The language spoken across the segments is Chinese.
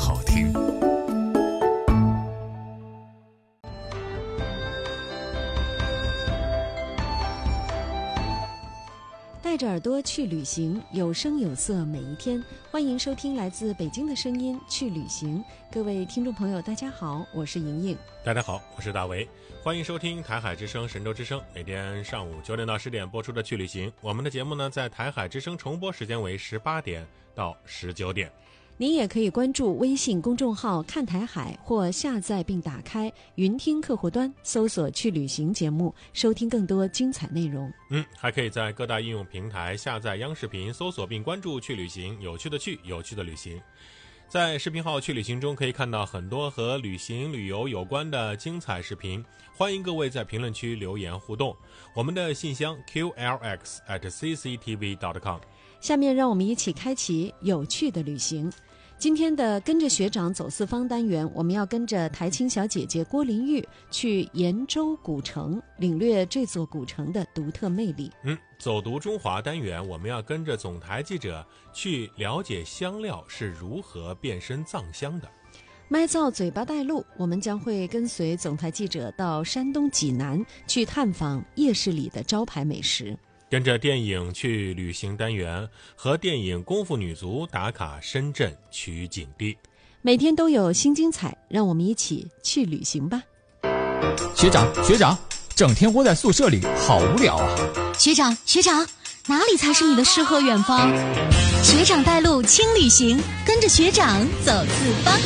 好听。 带着耳朵去旅行，有声有色每一天。欢迎收听来自北京的声音去旅行。各位听众朋友大家好，我是莹莹。 大家好，我是大为。欢迎收听台海之声神州之声，每天上午9点到10点播出的去旅行。我们的节目呢，在台海之声重播时间为18点到19点。 您也可以关注微信公众号看台海，或下载并打开云听客户端，搜索去旅行节目，收听更多精彩内容。 还可以在各大应用平台下载央视频，搜索并关注去旅行，有趣的去，有趣的旅行。在视频号去旅行中可以看到很多和旅行旅游有关的精彩视频，欢迎各位在评论区留言互动。我们的信箱 qlx@cctv.com。 下面让我们一起开启有趣的旅行。今天的跟着学长走四方单元，我们要跟着台青小姐姐郭玲玉去延州古城，领略这座古城的独特魅力。 走读中华单元，我们要跟着总台记者去了解香料是如何变身藏香的。 麦造嘴巴带路，我们将会跟随总台记者到山东济南去探访夜市里的招牌美食。 跟着电影去旅行单元，和电影功夫女足打卡深圳取景地。 每天都有新精彩，让我们一起去旅行吧。 学长，整天窝在宿舍里好无聊啊。 学长，哪里才是你的诗和远方？学长带路轻旅行，跟着学长走四方。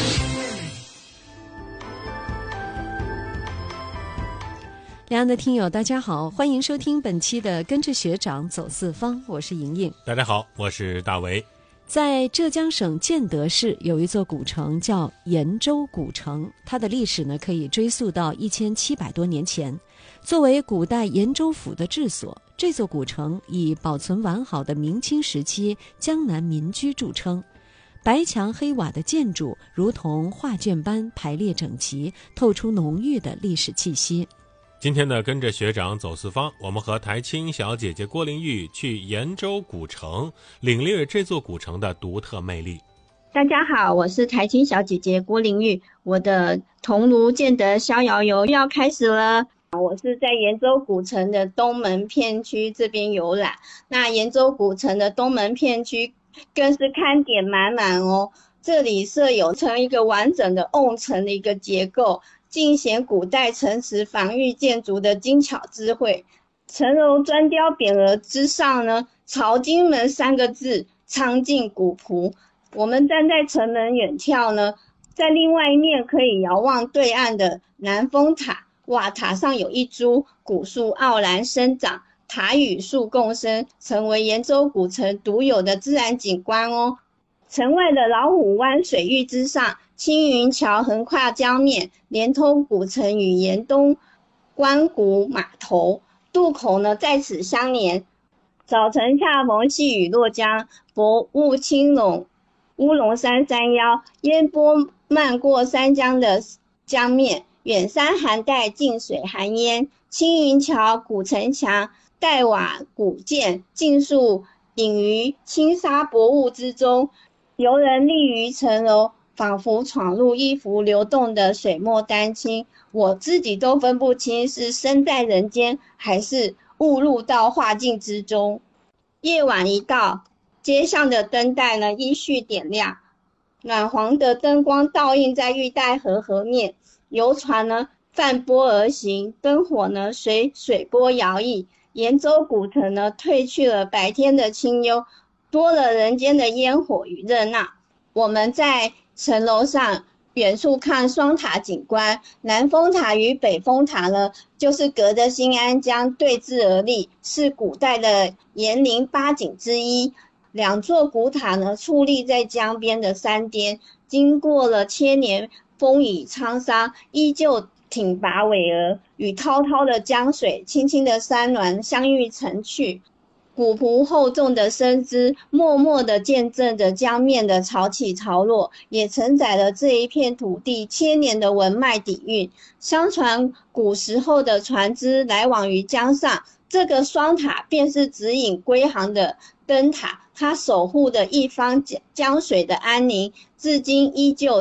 两岸的听友大家好，欢迎收听本期的跟着学长走四方，我是莹莹。 大家好，我是大为。 在浙江省建德市有一座古城叫延州古城，它的历史呢可以追溯到1700多年前。作为古代延州府的治所，这座古城以保存完好的明清时期江南民居著称。白墙黑瓦的建筑如同画卷般排列整齐，透出浓郁的历史气息。 今天的跟着学长走四方，我们和台青小姐姐郭玲玉去延州古城，领略这座古城的独特魅力。 大家好，我是台青小姐姐郭玲玉，我的桐庐建德逍遥游要开始了。我是在延州古城的东门片区这边游览，那延州古城的东门片区更是看点满满哦。这里设有成一个完整的瓮城的一个结构，尽显古代城池防御建筑的精巧智慧。城楼砖雕匾额之上呢，朝金门3个字苍劲古朴。我们站在城门远眺呢，在另外一面可以遥望对岸的南风塔。哇，塔上有一株古树傲然生长，塔与树共生，成为延州古城独有的自然景观哦。城外的老虎湾水域之上，青云桥横跨江面，连通古城与延东关谷码头，渡口呢在此相连。早晨恰逢细雨落江，薄雾轻笼乌龙山山腰，烟波漫过山江的江面，远山含黛，近水含烟。青云桥、古城墙、黛瓦古建，尽数隐于轻纱薄雾之中。游人立于城楼，仿佛闯入一幅流动的水墨丹青，我自己都分不清是身在人间，还是误入到画境之中。夜晚一到，街上的灯带呢依序点亮，暖黄的灯光倒映在玉带河河面，游船呢泛波而行，灯火呢随水波摇曳。延州古城呢褪去了白天的清幽，多了人间的烟火与热闹。我们在城楼上远处看双塔景观，南风塔与北风塔呢，就是隔着新安江对峙而立，是古代的延陵8景之一。两座古塔呢，矗立在江边的山巅，经过了千年风雨沧桑，依旧挺拔巍峨，与滔滔的江水、青青的山峦相遇成趣。古朴厚重的身姿，默默地见证着江面的潮起潮落，也承载了这一片土地千年的文脉底蕴。相传古时候的船只来往于江上，这个双塔便是指引归航的灯塔，它守护着一方江水的安宁，至今依旧